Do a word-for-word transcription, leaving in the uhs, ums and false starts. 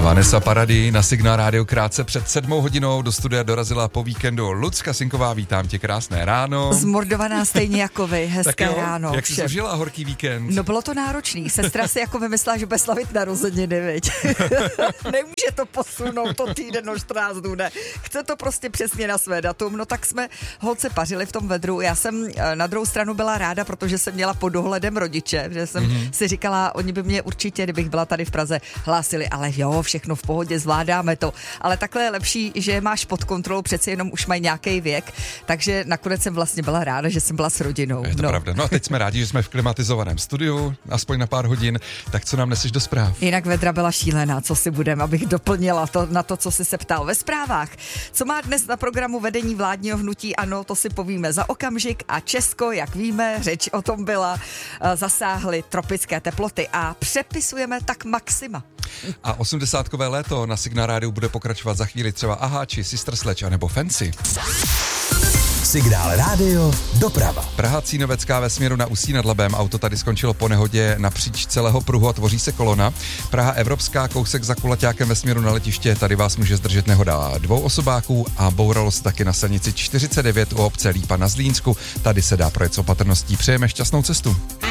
Vanessa Paradis na Signál rádio krátce před sedmou hodinou do studia dorazila po víkendu Lucka Sinková, vítám tě, krásné ráno. Zmordovaná stejně jako vy, hezké jo, ráno. Jak jsi zažila horký víkend? No bylo to náročný, sestra si jako vymyslela, že bude slavit narozeniny, viď? Nemůže to posunout to týden no čtrnáct dnů, ne. Chce to prostě přesně na své datum, no tak jsme holce pařili v tom vedru. Já jsem na druhou stranu byla ráda, protože jsem měla pod dohledem rodiče, že jsem mm-hmm. si říkala, oni by mě určitě, kdybych byla tady v Praze, hlásili, ale jo, všechno v pohodě, zvládáme to. Ale takhle je lepší, že máš pod kontrolou, přeci jenom už mají nějaký věk, takže nakonec jsem vlastně byla ráda, že jsem byla s rodinou. Je to no. pravda. No a teď jsme rádi, že jsme v klimatizovaném studiu, aspoň na pár hodin, tak co nám neseš do zpráv? Jinak vedra byla šílená, co si budem, abych doplnila to, na to, co jsi se ptal ve zprávách. Co má dnes na programu vedení vládního hnutí ANO, to si povíme za okamžik a Česko, jak víme, řeč o tom byla, zasáhly tropické teploty a přepisujeme tak maxima. A osmdesátkové léto na Signál rádiu bude pokračovat za chvíli třeba Aha či Sister Sledge anebo Fancy. Signál rádio doprava. Praha Cínovecká ve směru na Ústí nad Labem. Auto tady skončilo po nehodě napříč celého pruhu a tvoří se kolona. Praha Evropská, kousek za Kulaťákem ve směru na letiště. Tady vás může zdržet nehoda dvou osobáků a bouralo se taky na silnici čtyřicet devět u obce Lípa na Zlínsku. Tady se dá projet s opatrností. Přejeme šťastnou cestu.